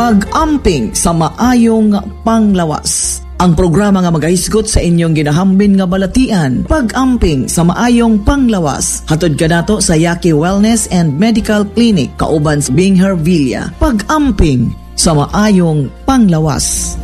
Pag-amping sa maayong panglawas. Ang programa nga magahisgot sa inyong ginahambin nga balatian, pag-amping sa maayong panglawas. Hatod ka nato sa Yaqui Wellness and Medical Clinic, kauban sa Binghar Villa. Pag-amping sa maayong panglawas.